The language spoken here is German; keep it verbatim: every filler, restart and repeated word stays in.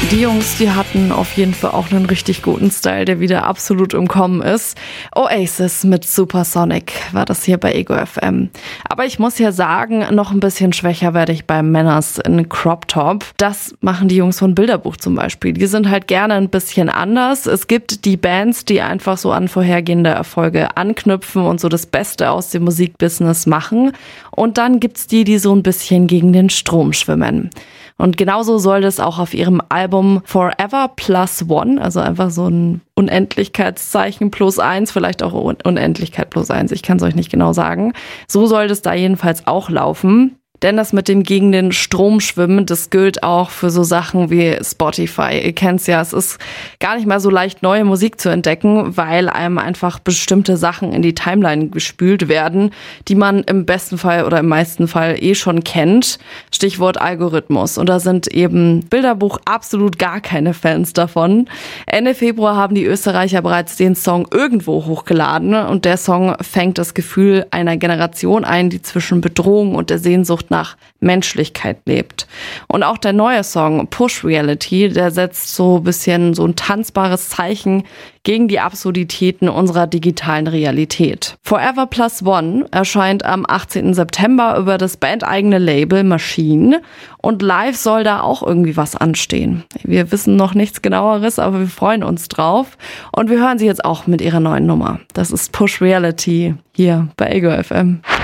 Die Jungs, die hatten auf jeden Fall auch einen richtig guten Style, der wieder absolut im Kommen ist. Oasis mit Supersonic war das hier bei Ego F M. Aber ich muss ja sagen, noch ein bisschen schwächer werde ich bei Männers in Crop Top. Das machen die Jungs von Bilderbuch zum Beispiel. Die sind halt gerne ein bisschen anders. Es gibt die Bands, die einfach so an vorhergehende Erfolge anknüpfen und so das Beste aus dem Musikbusiness machen. Und dann gibt's die, die so ein bisschen gegen den Strom schwimmen. Und genauso soll das auch auf ihrem Album Forever Plus One, also einfach so ein Unendlichkeitszeichen plus eins, vielleicht auch Unendlichkeit plus eins, ich kann es euch nicht genau sagen. So soll das da jedenfalls auch laufen. Denn das mit dem gegen den Strom schwimmen, das gilt auch für so Sachen wie Spotify. Ihr kennt's ja, es ist gar nicht mal so leicht, neue Musik zu entdecken, weil einem einfach bestimmte Sachen in die Timeline gespült werden, die man im besten Fall oder im meisten Fall eh schon kennt. Stichwort Algorithmus. Und da sind eben Bilderbuch absolut gar keine Fans davon. Ende Februar haben die Österreicher bereits den Song Irgendwo hochgeladen und der Song fängt das Gefühl einer Generation ein, die zwischen Bedrohung und der Sehnsucht nach Menschlichkeit lebt. Und auch der neue Song Push Reality, der setzt so ein bisschen so ein tanzbares Zeichen gegen die Absurditäten unserer digitalen Realität. Forever Plus One erscheint am achtzehnten September über das bandeigene Label Machine und live soll da auch irgendwie was anstehen. Wir wissen noch nichts Genaueres, aber wir freuen uns drauf und wir hören sie jetzt auch mit ihrer neuen Nummer. Das ist Push Reality hier bei Ego F M.